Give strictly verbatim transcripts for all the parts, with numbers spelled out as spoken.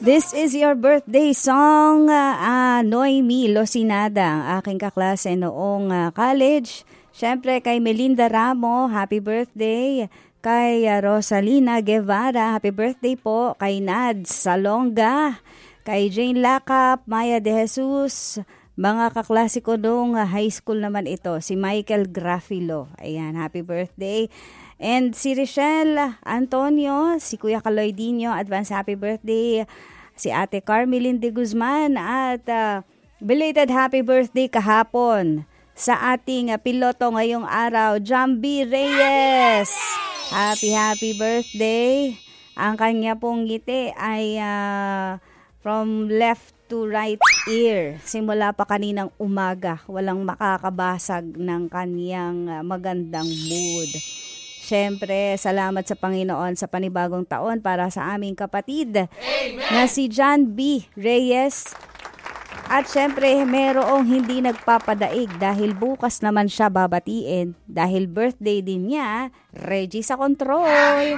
This is your birthday song, uh, Noemi Losinada, ang aking kaklase noong uh, college. Siyempre kay Melinda Ramo, happy birthday. Kay uh, Rosalina Guevara, happy birthday po. Kay Nad Salonga, kay Jane Lacap, Maya De Jesus, mga kaklase ko noong uh, high school naman ito. Si Michael Grafilo, ayan, happy birthday. And si Richelle Antonio, si Kuya Caloydinho, advance happy birthday. Si Ate Carmelyn de Guzman at uh, belated happy birthday kahapon sa ating uh, piloto ngayong araw, Jambi Reyes. Happy happy birthday. Ang kanya pong ngiti ay uh, from left to right ear. Simula pa kaninang umaga, walang makakabasag ng kanyang uh, magandang mood. Siyempre, salamat sa Panginoon sa panibagong taon para sa aming kapatid Amen. Na si John B. Reyes. At siyempre, merong hindi nagpapadaig dahil bukas naman siya babatiin dahil birthday din niya, Reggie sa control.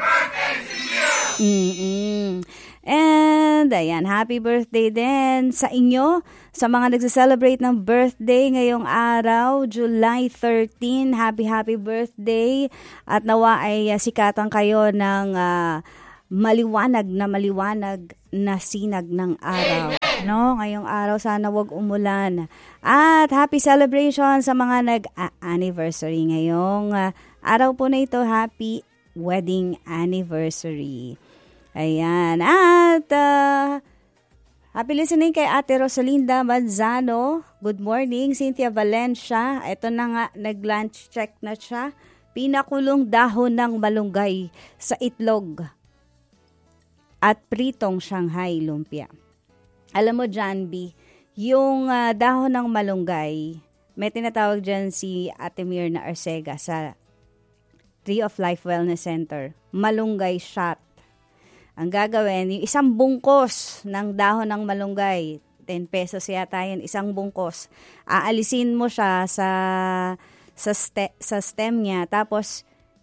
Mm-mm. And ayan, happy birthday din sa inyo, sa mga nagse-celebrate ng birthday ngayong araw, July thirteenth. Happy happy birthday at nawa ay uh, sikatan kayo ng uh, maliwanag na maliwanag na sinag ng araw. No, ngayong araw sana wag umulan. At happy celebration sa mga nag-anniversary ngayong uh, araw po na ito. Happy wedding anniversary. Ayan. At uh, happy listening kay Ate Rosalinda Manzano. Good morning, Cynthia Valencia. Ito na nga, nag-lunch check na siya. Pinakulong dahon ng malunggay sa itlog at pritong Shanghai lumpia. Alam mo, John B, yung uh, dahon ng malunggay, may tinatawag dyan si Ate Mirna Arcega sa Tree of Life Wellness Center. Malunggay shot. Ang gagawin, yung isang bungkos ng dahon ng malunggay, ten pesos yata yan, isang bungkos. Aalisin mo siya sa sa, ste, sa stem niya, tapos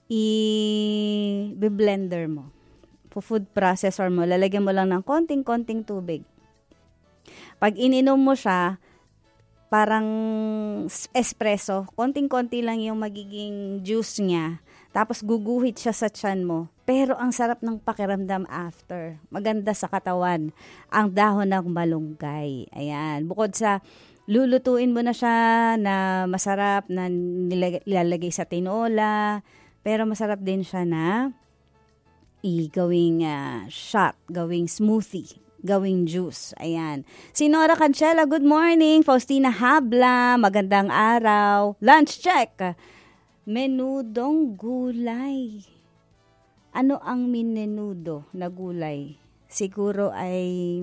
i-blender mo. Food processor mo, lalagyan mo lang ng konting-konting tubig. Pag ininom mo siya, parang espresso, konting-konti lang yung magiging juice niya. Tapos guguhit siya sa tiyan mo. Pero ang sarap ng pakiramdam after. Maganda sa katawan. Ang dahon ng malunggay. Ayan. Bukod sa lulutuin mo na siya na masarap na nilalagay sa tinola. Pero masarap din siya na i-gawing uh, shot, gawing smoothie, gawing juice. Ayan. Si Nora Cancela, good morning. Faustina Habla, magandang araw. Lunch check. Menudong gulay. Ano ang minenudo na gulay? Siguro ay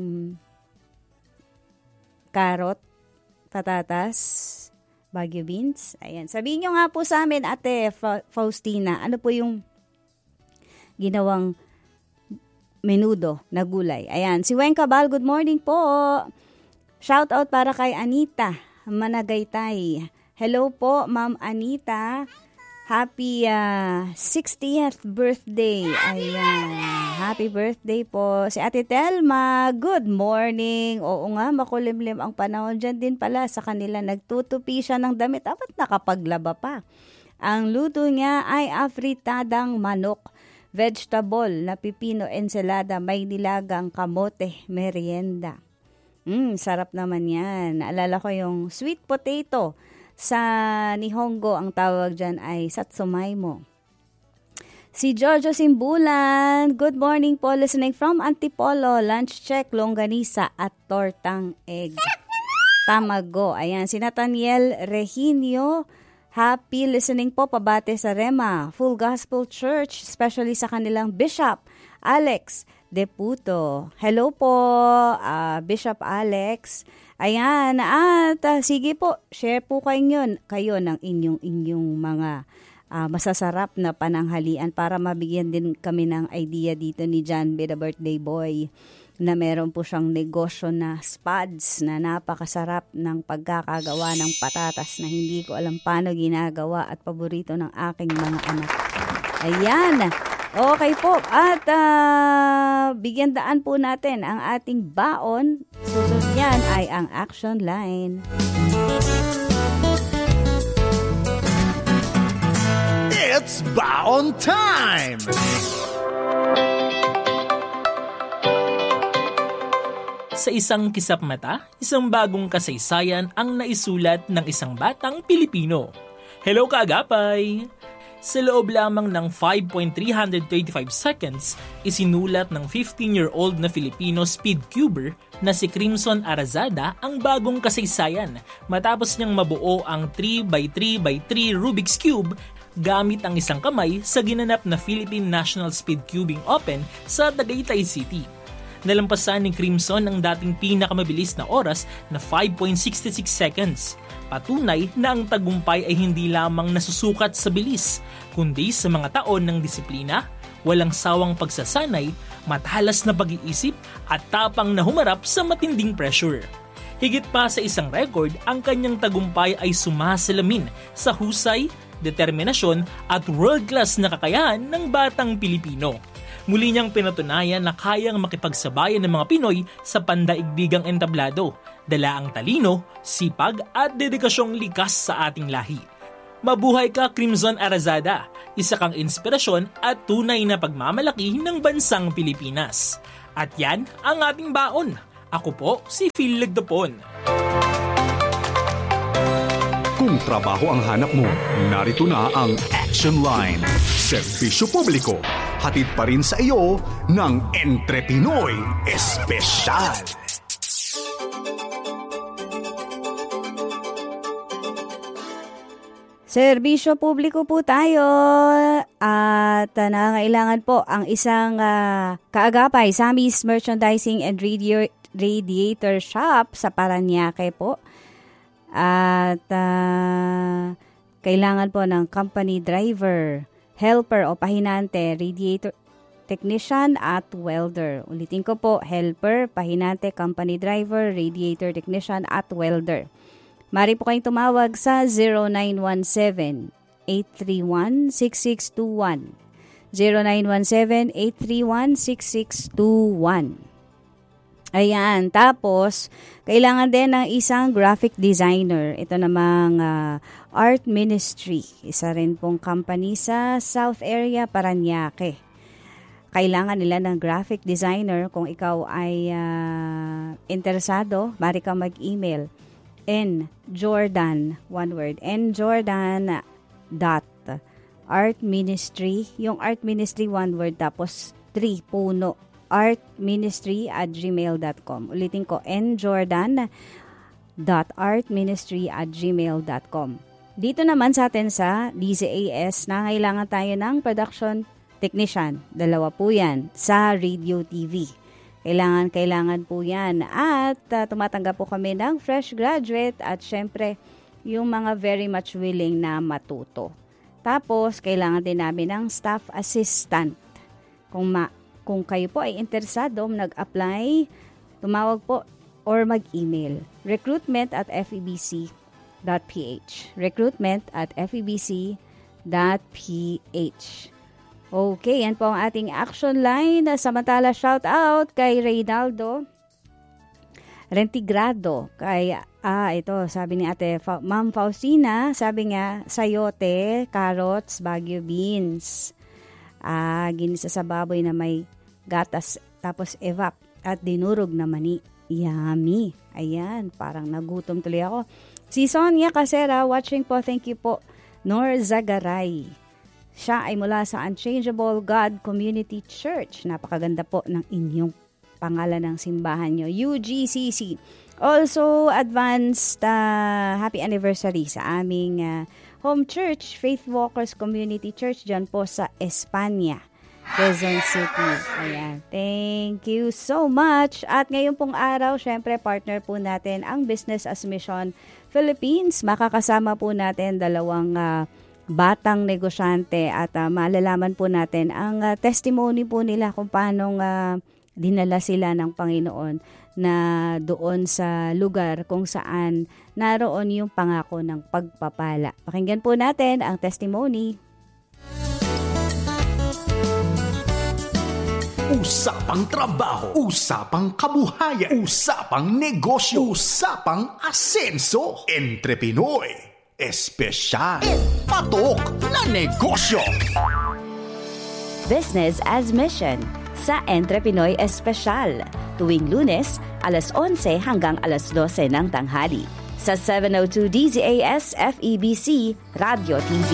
carrot, patatas, Baguio beans. Ayan. Sabihin nyo nga po sa amin, Ate Fa- Faustina, ano po yung ginawang menudo na gulay? Ayan. Si Wen Cabal, good morning po. Shout out para kay Anita Managaytay. Hello po, Ma'am Anita. Happy uh, sixtieth birthday. Ayan. Happy birthday po. Si Ate Telma, good morning. Oo nga, makulimlim ang panahon dyan din pala sa kanila. Nagtutupi siya ng damit. Dapat nakapaglaba pa. Ang luto niya ay afritadang manok, vegetable na pipino ensalada, may nilagang kamote, merienda. Mm, sarap naman yan. Naalala ko yung sweet potato. Sa Nihongo, ang tawag dyan ay Satsumaimo. Si Jojo Simbulan, good morning po, listening from Antipolo. Lunch check, longganisa at tortang egg. Tamago. Ayan, si Nathaniel Reginio, happy listening po, pabate sa Rema Full Gospel Church, especially sa kanilang Bishop Alex Deputo. Hello po, uh, Bishop Alex. Ayan, at uh, sige po, share po kayo, yun, kayo ng inyong, inyong mga uh, masasarap na pananghalian para mabigyan din kami ng idea dito ni John B, the birthday boy, na meron po siyang negosyo na spuds na napakasarap ng pagkakagawa ng patatas na hindi ko alam paano ginagawa at paborito ng aking mga anak. Ayan, Okay po. At uh, bigyan daan po natin ang ating baon. Susunod yan ay ang action line. It's baon time! Sa isang kisap mata, isang bagong kasaysayan ang naisulat ng isang batang Pilipino. Hello kaagapay! Sa loob lamang ng five point three two five seconds, isinulat ng fifteen-year-old na Filipino speedcuber na si Crimson Arazada ang bagong kasaysayan matapos niyang mabuo ang three by three by three Rubik's Cube gamit ang isang kamay sa ginanap na Philippine National Speedcubing Open sa Tagaytay City. Nalampasan ni Crimson ang dating pinakamabilis na oras na five point six six seconds. Patunay na ang tagumpay ay hindi lamang nasusukat sa bilis, kundi sa mga taon ng disiplina, walang sawang pagsasanay, matalas na pag-iisip at tapang na humarap sa matinding pressure. Higit pa sa isang record, ang kanyang tagumpay ay sumasalamin sa husay, determinasyon at world-class na kakayahan ng batang Pilipino. Muli niyang pinatunayan na kayang makipagsabayan ng mga Pinoy sa pandaigdigang entablado, dala ang talino, sipag at dedikasyong likas sa ating lahi. Mabuhay ka, Crimson Arazada! Isa kang inspirasyon at tunay na pagmamalaki ng bansang Pilipinas. At yan ang ating baon. Ako po si Phil Legdopon. Kung trabaho ang hanap mo, narito na ang Action Line. Serbisyo publiko, hatid pa rin sa iyo ng Entre Pinoy Espesyal. Serbisyo publiko po tayo at uh, nangangailangan po ang isang uh, kaagapay, Sammy's Merchandising and Radio- Radiator Shop sa Parañaque po. At uh, kailangan po ng company driver, helper o pahinante, radiator technician at welder. Ulitin ko po, helper, pahinante, company driver, radiator technician at welder. Mari po kayong tumawag sa zero nine one seven, eight three one, six six two one. zero nine one seven, eight three one, six six two one. Ayan, tapos kailangan din ng isang graphic designer. Ito namang uh, Art Ministry, isa rin pong company sa South Area, Parañaque. Kailangan nila ng graphic designer. Kung ikaw ay uh, interesado, mari kang mag-email n jordan, one word, n jordan dot art ministry, yung art ministry one word tapos three puno, artministry at gmail dot com. Ulitin ko, n jordan dot artministry at gmail dot com. Dito naman sa atin sa D Z A S, nangailangan tayo ng production technician. Dalawa po yan sa radio T V. Kailangan, kailangan po yan. At uh, tumatanggap po kami ng fresh graduate at syempre yung mga very much willing na matuto. Tapos, kailangan din namin ng staff assistant. Kung, ma- kung kayo po ay interesado, nag-apply, tumawag po or mag-email. recruitment at f e b c dot p h recruitment at f e b c dot p h. Okay, yan po ang ating action line. Samantala, shout out kay Reynaldo Rentigrado. Kay, ah, ito, sabi ni ate, Fa- Ma'am Faustina, sabi nga, sayote, carrots, Baguio beans. Ah, ginisa sa baboy na may gatas, tapos evap, at dinurog na mani. Yummy. Ayan, parang nagutom tuloy ako. Si Sonia Casera, watching po, thank you po. Nor Zagaray. Siya ay mula sa Unchangeable God Community Church. Napakaganda po ng inyong pangalan ng simbahan nyo. U G C C. Also, advanced uh, happy anniversary sa aming uh, home church, Faith Walkers Community Church, dyan po sa Espanya, Quezon City. Ayan. Thank you so much. At ngayon pong araw, syempre, partner po natin ang Business as Mission Philippines. Makakasama po natin dalawang uh, batang negosyante at uh, malalaman po natin ang uh, testimony po nila kung paano uh, dinala sila ng Panginoon na doon sa lugar kung saan naroon yung pangako ng pagpapala. Pakinggan po natin ang testimony. Usapang trabaho, usapang kabuhayan, usapang negosyo, usapang asenso. Entre Pinoy, espesyal, patok na negosyo. Business as Mission sa Entre Pinoy Espesyal. Tuwing Lunes, alas onse hanggang alas dose ng tanghali. Sa seven oh two D Z A S F E B C Radio T V.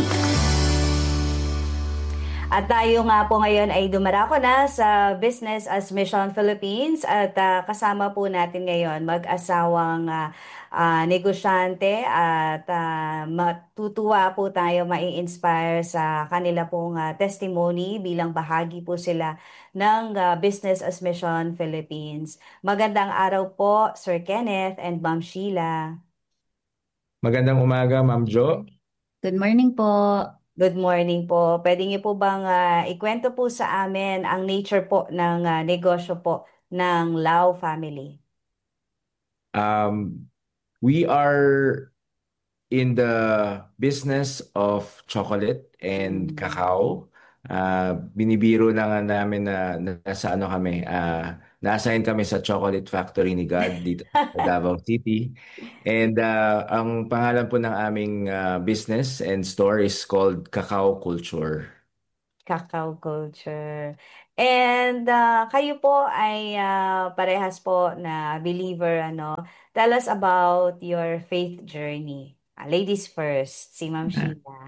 At tayo nga po ngayon ay dumarako na sa Business as Mission Philippines at uh, kasama po natin ngayon mag-asawang uh, uh, negosyante at uh, matutuwa po tayo mai-inspire sa kanila pong uh, testimony bilang bahagi po sila ng uh, Business as Mission Philippines. Magandang araw po, Sir Kenneth and Ma'am Sheila. Magandang umaga, Ma'am Jo. Good morning po. Good morning po. Pwede niyo po bang uh, ikwento po sa amin ang nature po ng uh, negosyo po ng Lau family? Um, we are in the business of chocolate and cacao. Uh, binibiro na nga namin na nasa ano kami, uh, na-assign kami sa chocolate factory ni God dito sa Davao City. And uh, ang pangalan po ng aming uh, business and store is called Cacao Culture. Cacao Culture. And uh, kayo po ay uh, parehas po na believer, ano? Tell us about your faith journey. Uh, ladies first, si Ma'am Sheila.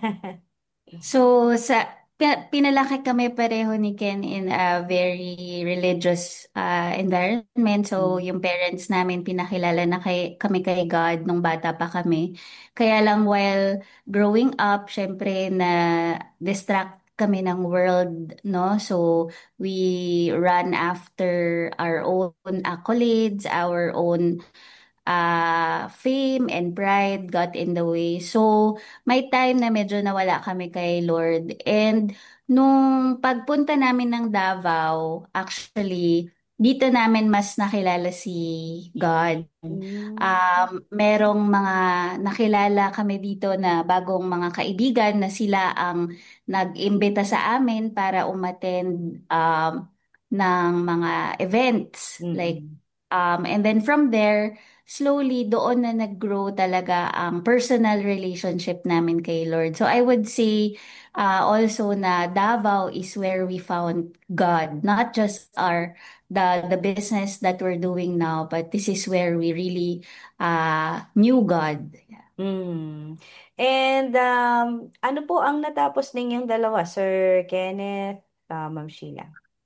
So, sa pi- pinalaki kami pareho ni Ken in a very religious uh, environment. So, yung parents namin pinakilala na kay, kami kay God nung bata pa kami. Kaya lang while growing up, syempre na distract kami ng world, no? So, we run after our own accolades, our own uh, fame and pride got in the way. So, may time na medyo nawala kami kay Lord. And nung pagpunta namin ng Davao, actually, dito namin mas nakilala si God. Um, merong mga nakilala kami dito na bagong mga kaibigan na sila ang nag-imbita sa amin para umattend um, ng mga events. Mm. Like, um, and then from there, slowly doon na nag-grow talaga ang personal relationship namin kay Lord. So I would say uh, also na Davao is where we found God, not just our the the business that we're doing now, but this is where we really uh, knew God. Mm. And um, ano po ang natapos ninyong dalawa, Sir Kenneth, uh, Ma'am Sheila?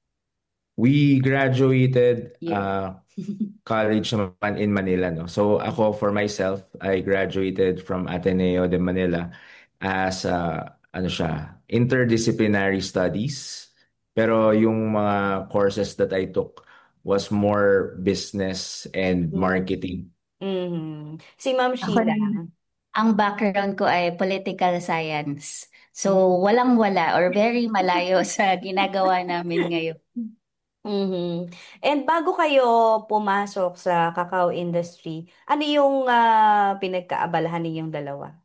We graduated Yeah. uh, college naman in Manila, no? So ako for myself, I graduated from Ateneo de Manila as uh, ano siya, interdisciplinary studies. Pero yung mga courses that I took was more business and marketing. Mm. Si Ma'am Ako Sheila. naman, ang background ko ay political science. So, walang-wala or very malayo sa ginagawa namin ngayon. Mhm. And bago kayo pumasok sa cacao industry, ano yung ah, pinagkaabalahan ninyong dalawa?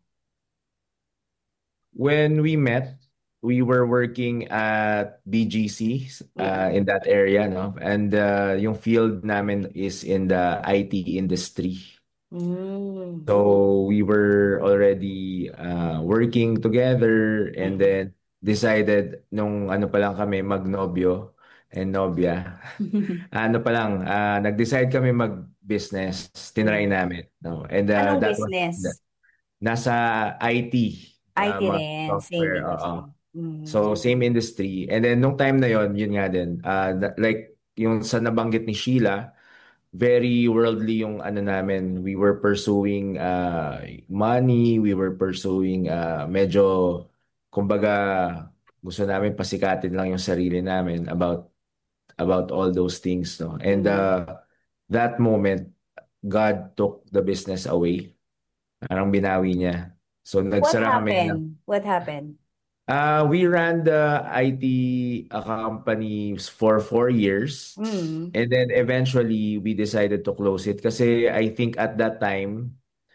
When we met, we were working at B G C uh, in that area, no? And uh, yung field namin is in the I T industry. Mm. So we were already uh, working together and then decided nung ano pa lang kami magnobyo and nobya. Ano pa lang, uh, nag-decide kami mag-business, tinry namin, no? And uh, Anong that was business? nasa I T, I T uh, mga rin, same software, industry. oo. Mm. So same industry. And then nung time na yon, yun nga din, uh, na- like yung sa nabanggit ni Sheila, very worldly yung ano namin. We were pursuing uh, money, we were pursuing uh, medyo, kumbaga, gusto namin pasikatin lang yung sarili namin about about all those things, no? And uh, that moment, God took the business away. Parang binawi niya. So What nagsara kami ng happened? What happened? Uh, we ran the I T uh, company for four years. Mm. And then eventually we decided to close it kasi I think at that time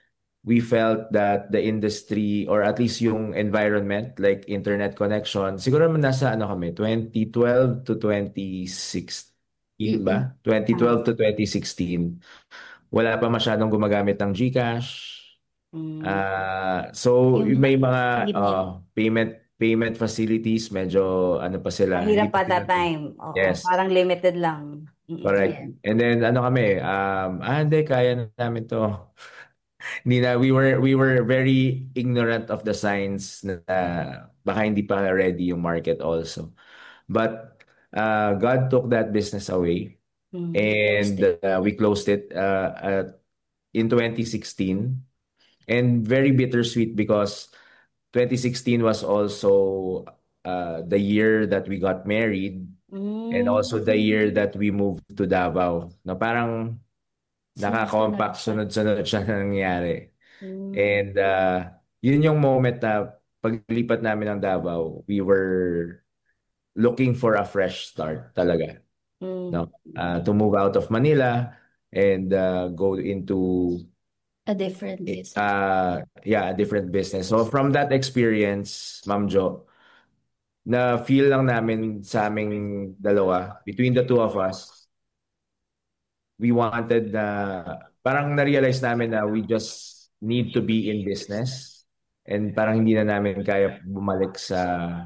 we felt that the industry or at least yung environment like internet connection, siguro naman nasa ano kami, twenty twelve to twenty sixteen Mm-mm. ba? twenty Tama. twelve to twenty sixteen. Wala pa masyadong gumagamit ng GCash. Mm. Ah, so Yung may mga limit. uh, payment payment facilities medyo ano pa sila, hindi Mahirap pa pa sila. that time. Oo, Yes, parang limited lang. Mm-mm. correct. Yeah. And then ano kami, um, ah, hindi, kaya na namin to. Hindi na, we were we were very ignorant of the signs na uh, baka hindi pa ready yung market also. But uh, God took that business away Mm. Closed and it. uh, we closed it uh, at, in twenty sixteen. And very bittersweet because twenty sixteen was also uh, the year that we got married and also the Mm. year that we moved to Davao. Na parang Sunod-sunod naka-compact, siya. sunod-sunod siya na nangyari. Mm. And uh, yun yung moment na paglipat namin ng Davao, we were looking for a fresh start talaga. Mm. No? Uh, to move out of Manila and uh, go into A different business. uh, yeah, a different business. So from that experience, Ma'am Jo, na feel lang namin sa aming dalawa, between the two of us, we wanted na, parang na-realize namin na we just need to be in business and parang hindi na namin kaya bumalik sa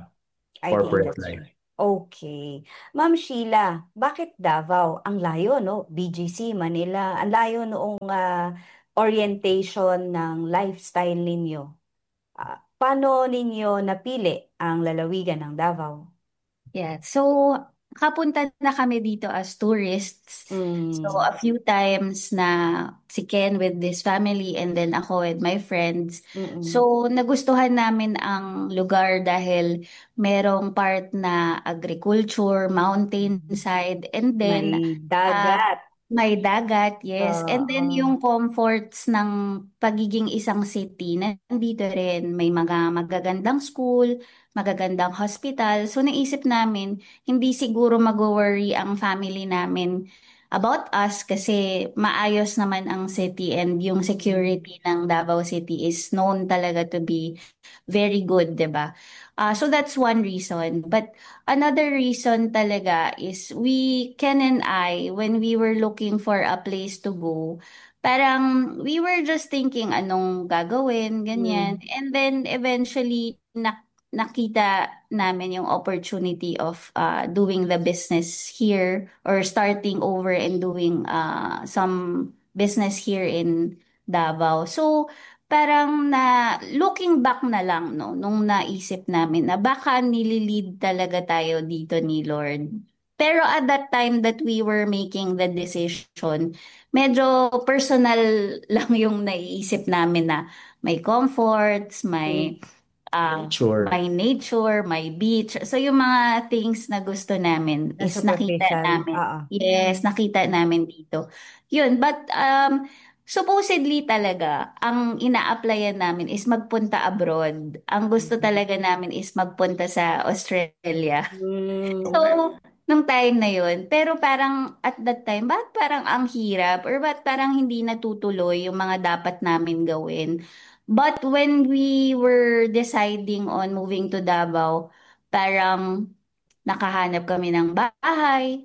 I T corporate life. industry. Okay. Ma'am Sheila, bakit Davao? Ang layo, no? B G C, Manila. Ang layo noong ah, orientation ng lifestyle ninyo. Ah, paano ninyo napili ang lalawigan ng Davao? Yeah. So, kapunta na kami dito as tourists. So, Mm. a few times na si Ken with this family and then ako with my friends. Mm-mm. So, nagustuhan namin ang lugar dahil merong part na agriculture, mountainside, and then May ah, dagat. may dagat, yes. And then Oo. yung comforts ng pagiging isang city, nandito rin. May mga magagandang school, magagandang hospital. So naisip namin, hindi siguro mag-worry ang family namin about us kasi maayos naman ang city and yung security ng Davao City is known talaga to be very good, 'di ba? Ah, so that's one reason. But another reason talaga is we, Ken and I, when we were looking for a place to go, parang we were just thinking anong gagawin, ganyan. Mm. And then eventually nak nakita namin yung opportunity of uh, doing the business here or starting over and doing uh, some business here in Davao. So parang na looking back na lang no nung naisip namin na baka nililid talaga tayo dito ni Lord. Pero at that time that we were making the decision, medyo personal lang yung naiisip namin na may comforts, Mm. may ah, Sure. may nature, may beach. So yung mga things na gusto namin Na is nakita superficial. namin. Oo. Yes, nakita namin dito. Yun, but um supposedly talaga, ang ina-applyan namin is magpunta abroad. Ang gusto talaga namin is magpunta sa Australia. Mm. So, nung time na yun, pero parang at that time, ba't parang ang hirap or ba't parang hindi natutuloy yung mga dapat namin gawin? But when we were deciding on moving to Davao, parang nakahanap kami ng bahay,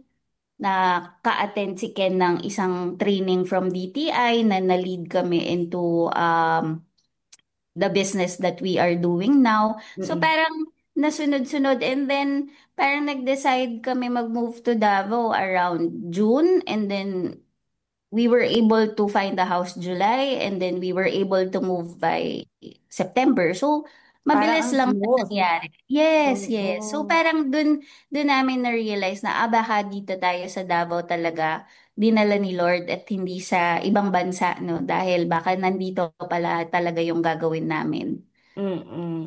naka-attend si Ken ng isang training from D T I na na-lead kami into um, the business that we are doing now. So Mm-mm. parang nasunod-sunod and then parang nag-decide kami mag-move to Davao around June and then we were able to find a house July and then we were able to move by September. So, Parang mabilis ang lang siya smooth. nangyari. Yes, yes. So, Oo. parang dun, dun namin na-realize na ah, baka dito tayo sa Davao talaga dinala ni Lord at hindi sa ibang bansa, no? Dahil baka nandito pala talaga yung gagawin namin. Mm-mm.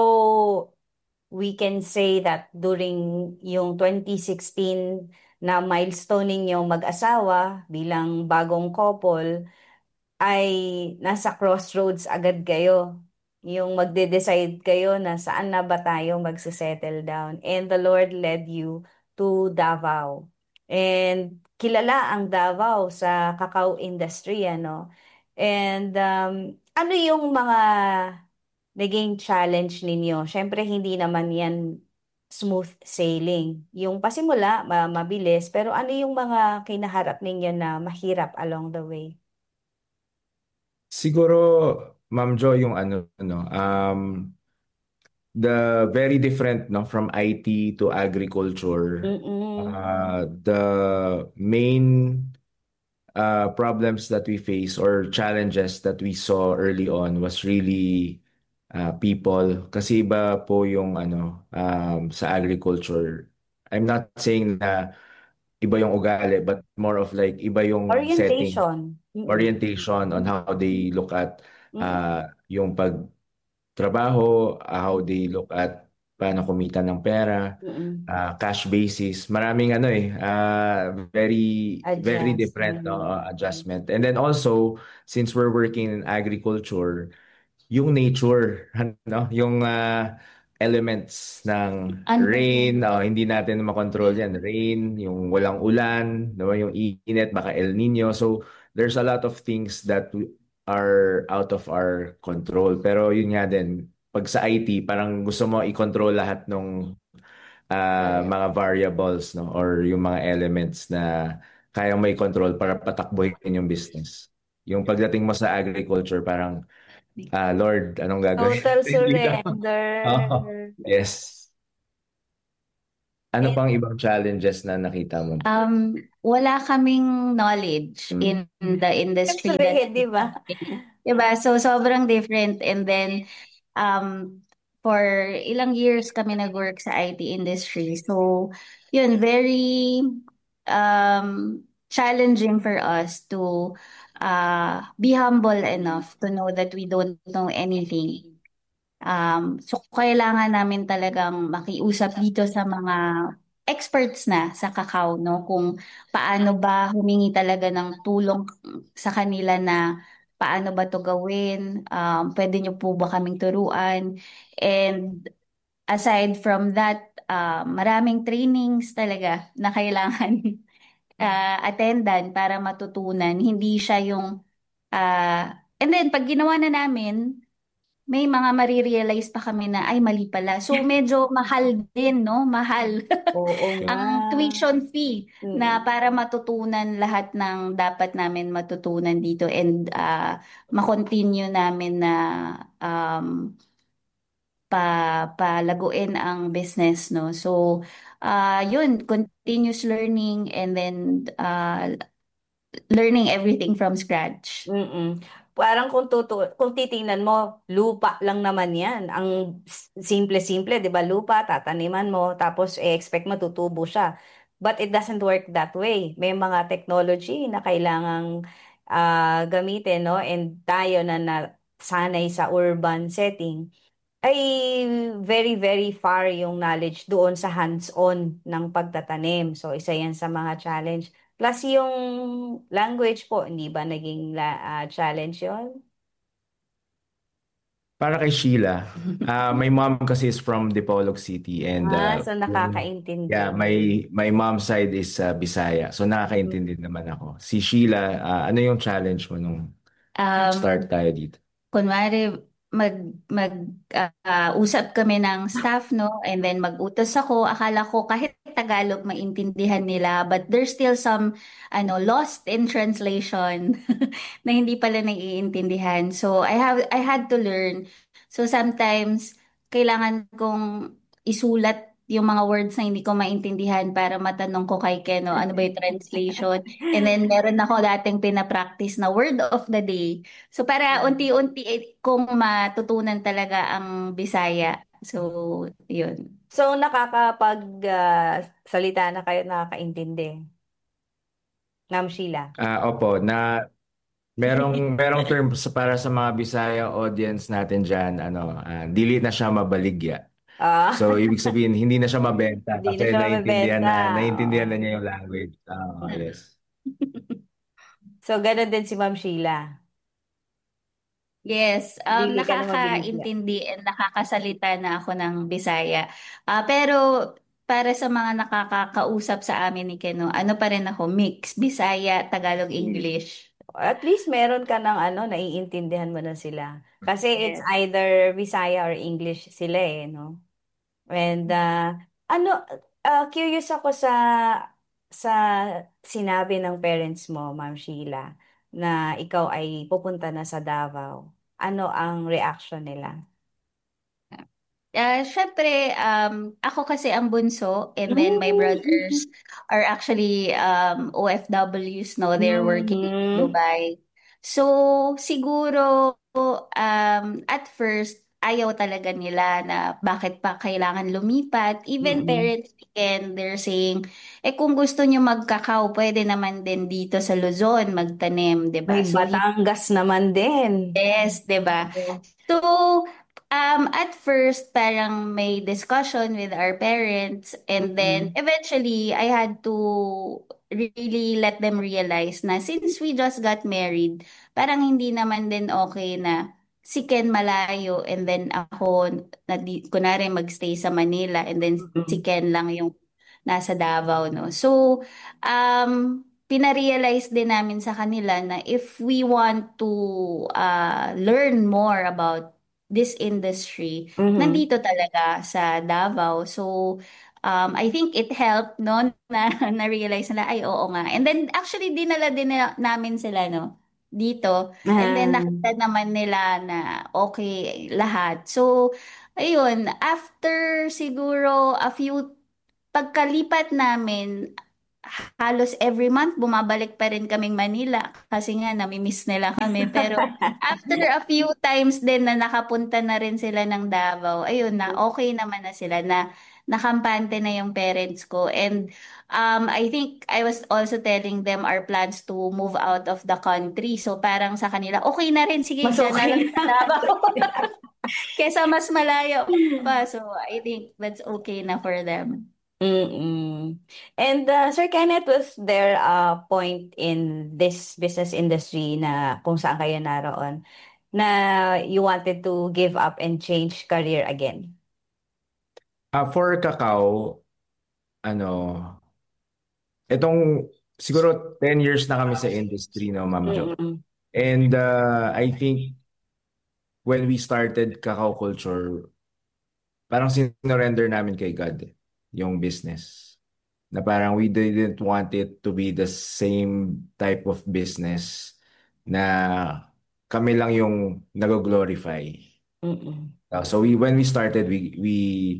So, we can say that during yung twenty sixteen na milestone ninyong mag-asawa bilang bagong couple, ay nasa crossroads agad kayo. Yung magde-decide kayo na saan na ba tayo magse-settle down. And the Lord led you to Davao. And kilala ang Davao sa cacao industry, ano. And um, Ano yung mga naging challenge ninyo? Siyempre, hindi naman yan smooth sailing. Yung pasimula, ma- mabilis, pero ano yung mga kinaharap ninyo na mahirap along the way? Siguro, Ma'am Jo, yung ano, ano, um, the very different, no, from I T to agriculture. Mm-mm. Uh, the main uh, problems that we face or challenges that we saw early on was really uh, people. Kasi iba po yung ano um, sa agriculture. I'm not saying na iba yung ugali, but more of like iba yung setting, Orientation. Mm-mm. orientation on how they look at Mm-mm. uh, yung pagtrabaho, uh, how they look at paano kumita ng pera, Mm-mm. uh, cash basis. Maraming ano eh, uh, very very different, no, Adjustment. uh, adjustment. And then also, since we're working in agriculture, yung nature, ano, yung uh, elements ng rain, Unpredictable. uh, hindi natin makontrol yan. Rain, yung walang ulan, diba? Yung init, baka El Nino. So, there's a lot of things that we- are out of our control. Pero yun nga din, pag sa I T, parang gusto mo i-control lahat ng ah, mga variables, no, or yung mga elements na kayang may control para patakbuhin yung business. Yung pagdating mo sa agriculture, parang ah, Lord, anong gagawin Total natin dito? Oo. surrender. Yes. Ano pang ibang challenges na nakita mo? Um, wala kaming knowledge Hmm. in the Ibig industry that sabihin, di ba? diba? So, sobrang different. And then, um, for ilang years kami nag-work sa I T industry. So, yun, very um, challenging for us to uh, be humble enough to know that we don't know anything. Um, so kailangan namin talagang makiusap dito sa mga experts na sa cacao, no? Kung paano ba humingi talaga ng tulong sa kanila na paano ba to gawin, um, pwede niyo po ba kaming turuan? And aside from that, uh, maraming trainings talaga na kailangan uh, attendan para matutunan. Hindi siya yung, uh, and then pag ginawa na namin, may mga marirealize pa kami na, ay, mali pala. So, medyo mahal din, no? Mahal. Oo nga. Ang tuition fee na Mm. para matutunan lahat ng dapat namin matutunan dito and uh, makontinue namin na um, pa palaguin ang business, no? So, uh, yun, continuous learning and then uh, learning everything from scratch. Mm. Parang kung tutu kung titingnan mo, lupa lang naman 'yan. Ang s- simple-simple, 'di ba? Lupa, tataniman mo, tapos i-expect mo tutubo siya. But it doesn't work that way. May mga technology na kailangang ah, gamitin, no? And tayo na nasanay sa urban setting, ay very, very far yung knowledge doon sa hands-on ng pagtatanim. So, isa yan sa mga challenge. Plus yung language po, hindi ba naging la, ah, challenge yon? Para kay Sheila, uh, my mom kasi is from Dipolog City and Ah, uh, so yung- nakakaintindi. yeah, my my mom's side is uh, Bisaya. So nakakaintindi naman ako. Si Sheila, uh, ano yung challenge mo nung Um, start tayo dito? kunwari mag mag ah, ah, usap kami ng staff, no, and then mag-utos ako, akala ko kahit Tagalog maintindihan nila, but there's still some ano lost in translation na hindi pala naiintindihan. So I have I had to learn. So sometimes kailangan kong isulat yung mga words na hindi ko maintindihan para matanong ko kay Ken, no, ano ba yung translation. And then meron ako dating pinapractice na word of the day. So para unti-unti eh, kung matutunan talaga ang Bisaya. So, yun. So, nakakapag ah, salita na kayo, nakakaintindi. Ma'am Sheila. Ah, opo, na merong merong term sa para sa mga Bisaya audience natin diyan, ano, ah, dili na siya mabaligya. Ah, So ibig sabihin hindi na siya mabenta hindi na kasi siya naiintindihan mabebenta. na naiintindihan na Oo. niya yung language. Ah, yes. So, ganun din si Ma'am Sheila. Yes, um, Dili ka na mabilis. nakakaintindi and nakakasalita na ako ng Bisaya. Ah, pero para sa mga nakakakausap sa amin ni Keno, ano pa rin ako, mix, Bisaya, Tagalog, English. At least meron ka ng ano, naiintindihan mo na sila. Kasi it's Yes. either Visaya or English sila eh, no? And uh, ano, uh, curious ako sa sa sinabi ng parents mo, Ma'am Sheila, na ikaw ay pupunta na sa Davao. Ano ang reaction nila? Ah, syempre, um, ako kasi ang bunso, and then my brothers Mm-hmm. are actually um, O F Ws, no? They're working in Mm-hmm. Dubai. So, siguro, um, at first, ayaw talaga nila na bakit pa kailangan lumipat. Even Mm-mm. parents again, they're saying, eh kung gusto nyo magkakaw, pwede naman din dito sa Luzon magtanim, 'di May ba? So, Batangas naman din. yes, 'di ba? Oo. So, um, at first, parang may discussion with our parents, and then Mm-mm. eventually, I had to really let them realize na since we just got married, parang hindi naman din okay na si Ken malayo, and then ako, na di, kunwari magstay sa Manila, and then si Mm-mm. Ken lang yung nasa Davao, no? So, um, pinarealize din namin sa kanila na if we want to uh, learn more about this industry, Mhm. nandito talaga sa Davao. So, um, I think it helped, no, na na-realize nila, ay, oo nga. And then, actually, dinala din na, namin sila, no, dito. And then, Ah, nakita naman nila na okay lahat. So, ayun, after siguro a few pagkalipat namin, halos every month bumabalik pa rin kaming Manila kasi nga nami-miss nila kami. Pero after a few times din na nakapunta na rin sila ng Davao, ayun na okay naman na sila na nakampante na yung parents ko. And um, I think I was also telling them our plans to move out of the country. So parang sa kanila, okay na rin, sige, mas dyan na okay lang sa na. Davao. Kesa mas malayo pa. So I think that's okay na for them. Mm-mm. And uh, Sir Kenneth, was there a point in this business industry na kung saan kayo naroon na you wanted to give up and change career again? Ah, for Kakao, ano, itong siguro ten years na kami sa industry, no, Ma'am Jo. Mm-mm. And uh, I think when we started Kakao Culture, parang sinurrender namin kay God eh, yung business. Na parang we didn't want it to be the same type of business na kami lang yung nag-glorify. Mm-mm. Uh, so we when we started we we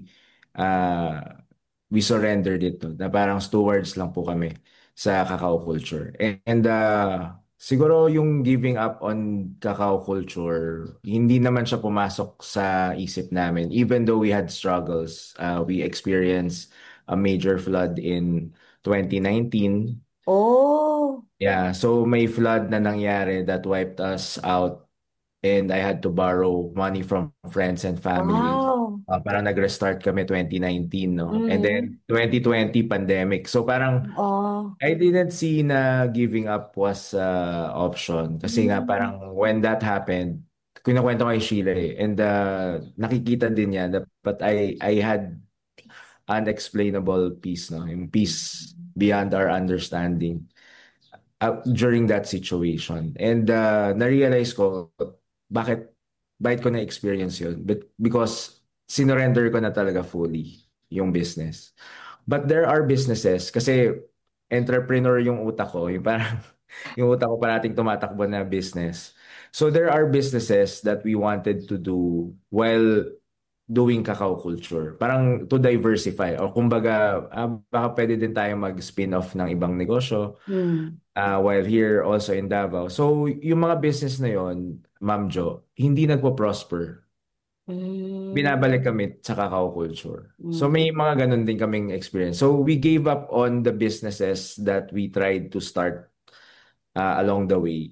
uh we surrendered it no? Na parang stewards lang po kami sa cacao culture. And, and uh siguro yung giving up on cacao culture, hindi naman siya pumasok sa isip namin even though we had struggles. Uh, we experienced a major flood in twenty nineteen. Oh, Yeah, so may flood na nangyari that wiped us out and I had to borrow money from friends and family. wow. Uh, parang nag-restart kami twenty nineteen, no? And Mm-hmm. then twenty twenty pandemic. So parang Oh. I didn't see na giving up was uh, option. Kasi nga Mm. parang when that happened, kinukwento ko kay Sheila eh. And uh, nakikita din niya that but I I had unexplainable peace, no? Yung peace beyond our understanding uh, during that situation. And uh, na-realize ko, bakit, bakit ko na-experience yun? But because sinurrender ko na talaga fully yung business. But there are businesses, kasi entrepreneur yung utak ko, yung parang, yung utak ko parating tumatakbo na business. So there are businesses that we wanted to do while doing cacao culture. Parang to diversify. O kumbaga, ah, baka pwede din tayo mag-spin-off ng ibang negosyo Mm. uh, while here also in Davao. So, yung mga business na yon, Ma'am Jo, hindi nagpo-prosper. Binabalik Mm. kami sa cacao culture. So, may Mm. mga ganun din kaming experience. So, we gave up on the businesses that we tried to start uh, along the way.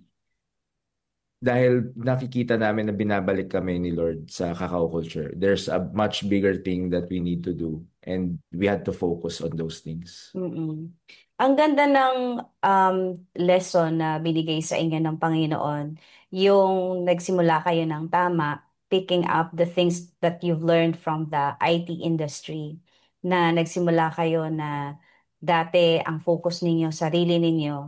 Dahil nakikita namin na binabalik kami ni Lord sa cacao culture. There's a much bigger thing that we need to do. And we had to focus on those things. Mm. Ang ganda ng um, lesson na binigay sa inyo ng Panginoon, yung nagsimula kayo ng tama, picking up the things that you've learned from the I T industry, na nagsimula kayo na dati ang focus ninyo, sarili ninyo,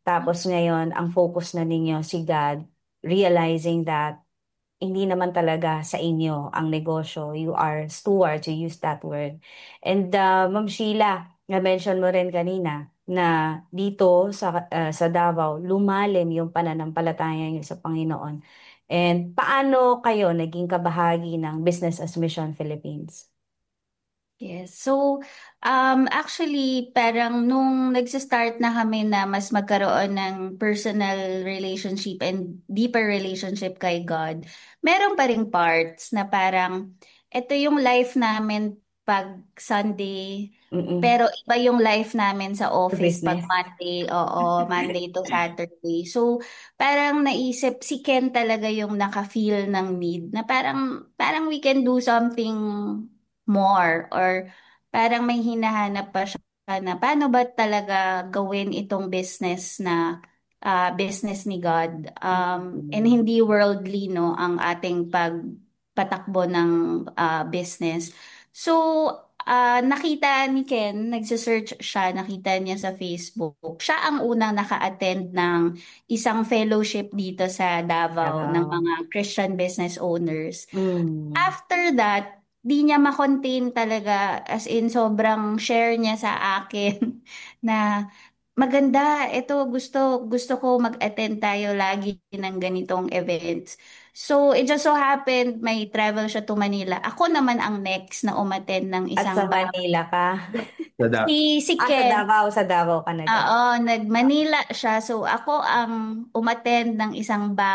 Tapos ngayon, ang focus na ninyo si God, realizing that hindi naman talaga sa inyo ang negosyo. You are steward, to use that word. And uh, Ma'am Sheila, na-mention mo rin kanina na dito sa uh, sa Davao, lumalim yung pananampalataya niyo sa Panginoon. And paano kayo naging kabahagi ng Business as Mission Philippines? Yes. So, um, actually, parang nung nagsa-start na kami na mas magkaroon ng personal relationship and deeper relationship kay God, meron pa ring parts na parang ito yung life namin pag Sunday, Mm-mm. pero iba yung life namin sa Sa office pag business. Monday, oo, Monday to Saturday. So, parang naisip, si Ken talaga yung naka-feel ng need na parang, parang we can do something more or parang may hinahanap pa siya na paano ba talaga gawin itong business na ah, business ni God um, and Mm. hindi worldly no ang ating pagpatakbo ng ah, business. So ah, nakita ni Ken, nagse-search siya, nakita niya sa Facebook. Siya ang unang naka-attend ng isang fellowship dito sa Davao ng Davao. mga Christian business owners. Mm. After that, di niya ma-contain talaga as in sobrang share niya sa akin na maganda, ito gusto gusto ko mag-attend tayo lagi ng ganitong events. So it just so happened may travel siya to Manila. Ako naman ang next na umattend ng At sa isang ba Manila ka? Sa da- si si Ah, sa Ken. Davao, sa Davao ka nag Oo, nag-Manila siya. So ako ang umattend ng isang